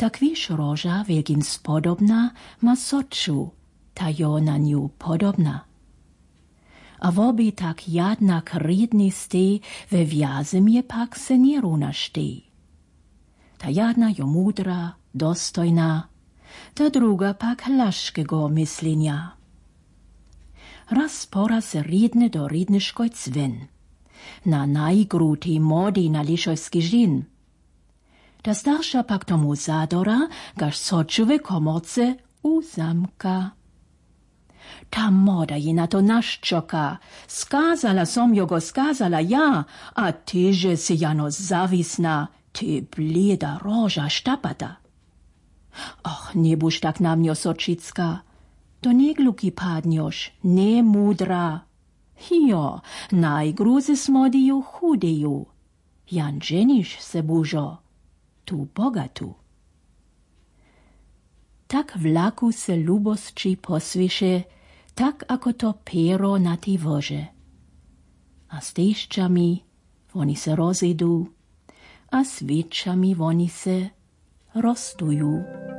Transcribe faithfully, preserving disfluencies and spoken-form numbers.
Tak víš, roža veľkým spodobná ma soču, ta jo na nju podobna. A vobi tak jadnak ridni ste, ve vjazem je pak se njeruna šte. Ta jadna jo mudra, dostojna, ta druga pak laškego myslinja. Raz poraz ridne do ridniškoj cven, na najgruti modi na lišojski žin. Ta starša pak tomu zadora, gaž sočuve komorce uzamka. Ta moda je na to naščoka, skazala som jo go skazala ja, a tyže si jano zavisna, ty blieda roža štapata. Och, ne buš tak na mňo sočicka, to ne gluki padnjoš, ne mudra. Jo, najgruze smodiju hudeju, jan ženiš se bužo, tu bogatu. Tak vlaku se lubosči posviše, tak ako to pero na tej vože. A s teščami oni se rozidu, a s vičami oni se roztujú.